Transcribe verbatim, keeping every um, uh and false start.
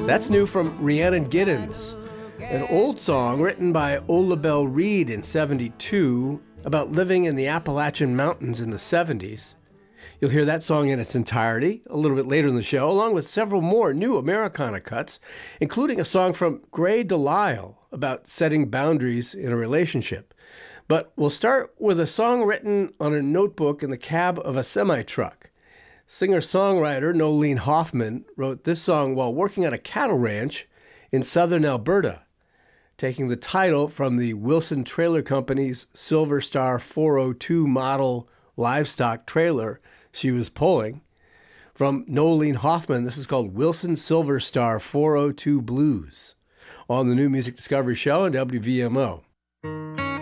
That's new from Rhiannon Giddens, an old song written by Ola Belle Reed in seventy-two about living in the Appalachian Mountains in the seventies. You'll hear that song in its entirety a little bit later in the show, along with several more new Americana cuts, including a song from Gray Delisle about setting boundaries in a relationship. But we'll start with a song written on a notebook in the cab of a semi-truck. Singer-songwriter Nolene Hoffman wrote this song while working on a cattle ranch in southern Alberta, taking the title from the Wilson Trailer Company's Silver Star four oh two model livestock trailer she was pulling. From Nolene Hoffman, this is called Wilson Silver Star four oh two Blues on the New Music Discovery Show on W V M O.